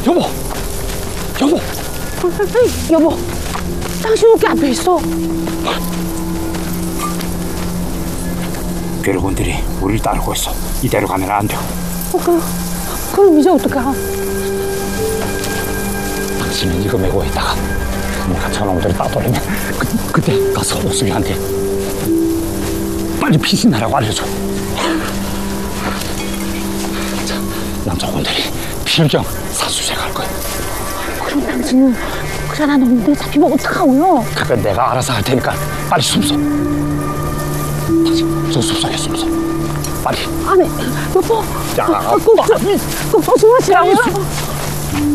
여보, 여보. 여보, 당신 여기 앞에 있어. 괴뢰군들이 우리를 따르고 있어. 이대로 가면 안 돼. 그럼 이제 어떡해? 당신은 이거 메고 있다가 우리가 저놈들이 따돌리면 그때 가서 오수미한테 빨리 피신하라고 알려줘. 자, 남자군들이 필경 사수색할 거야. 그럼 당신은 그러나 놈들 잡히면 어떡하고요? 그건 내가 알아서 할 테니까 빨리 숨소. 당신 저 숲속에 숨소. 빨리. 아니, 여보. 야, 꼭 조심하시라고요.